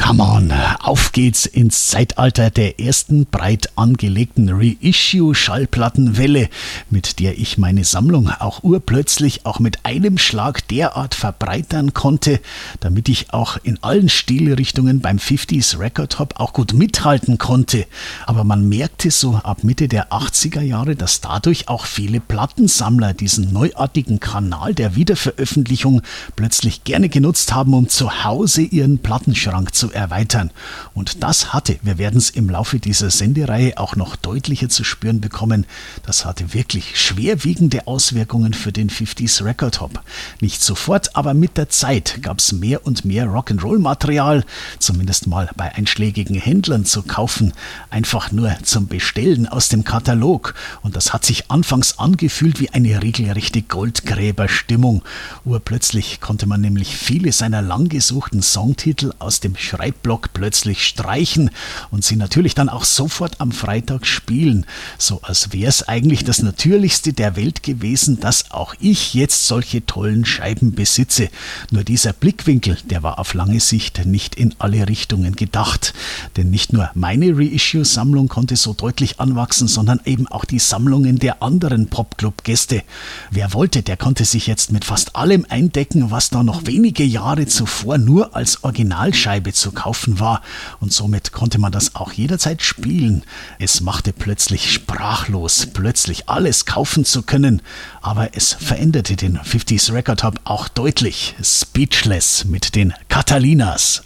Come on, auf geht's ins Zeitalter der ersten breit angelegten Reissue-Schallplattenwelle, mit der ich meine Sammlung auch urplötzlich auch mit einem Schlag derart verbreitern konnte, damit ich auch in allen Stilrichtungen beim 50s Record Hop auch gut mithalten konnte. Aber man merkte so ab Mitte der 80er Jahre, dass dadurch auch viele Plattensammler diesen neuartigen Kanal der Wiederveröffentlichung plötzlich gerne genutzt haben, um zu Hause ihren Plattenschrank zu erweitern. Und das hatte, wir werden es im Laufe dieser Sendereihe auch noch deutlicher zu spüren bekommen, das hatte wirklich schwerwiegende Auswirkungen für den 50s Record Hop. Nicht sofort, aber mit der Zeit gab es mehr und mehr Rock'n'Roll-Material, zumindest mal bei einschlägigen Händlern zu kaufen, einfach nur zum Bestellen aus dem Katalog. Und das hat sich anfangs angefühlt wie eine regelrechte Goldgräberstimmung. Urplötzlich konnte man nämlich viele seiner lang gesuchten Songtitel aus dem Schreibblock plötzlich streichen und sie natürlich dann auch sofort am Freitag spielen. So als wäre es eigentlich das Natürlichste der Welt gewesen, dass auch ich jetzt solche tollen Scheiben besitze. Nur dieser Blickwinkel, der war auf lange Sicht nicht in alle Richtungen gedacht. Denn nicht nur meine Reissue-Sammlung konnte so deutlich anwachsen, sondern eben auch die Sammlungen der anderen Popclub-Gäste. Wer wollte, der konnte sich jetzt mit fast allem eindecken, was da noch wenige Jahre zuvor nur als Originalscheibe zu kaufen war. Und somit konnte man das auch jederzeit spielen. Es machte plötzlich sprachlos, plötzlich alles kaufen zu können. Aber es veränderte den 50s Record Hop auch deutlich. Speechless mit den Catalinas.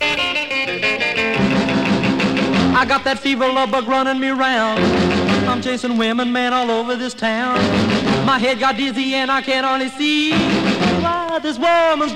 I got that fever love bug running me round. I'm chasing women, man, all over this town. My head got dizzy and I can't hardly see why this woman's